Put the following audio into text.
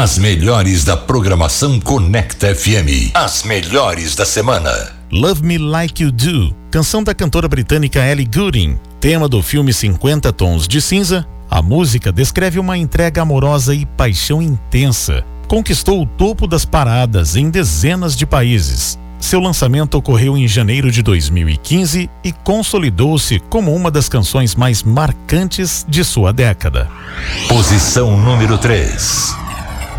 As melhores da programação Conecta FM. As melhores da semana. Love Me Like You Do, canção da cantora britânica Ellie Goulding, tema do filme 50 Tons de Cinza. A música descreve uma entrega amorosa e paixão intensa. Conquistou o topo das paradas em dezenas de países. Seu lançamento ocorreu em janeiro de 2015 e consolidou-se como uma das canções mais marcantes de sua década. Posição número 3.